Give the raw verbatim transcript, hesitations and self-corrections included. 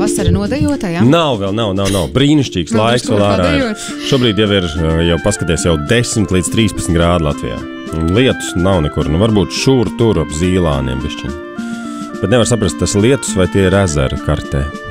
vasara nodejota, jā? Nav vēl, nav, nav, nav. Brīnišķīgs Vēl laiks drusku vēl ārā. padejot. Šobrīd jau ir, jau paskaties, jau desmit līdz trīspadsmit grādi Latvijā. Lietus nav nekur, nu varbūt šur tur ap Zīlāniem bišķiņ. Bet nevar saprast, tas lietus vai tie ir ezeri kartē.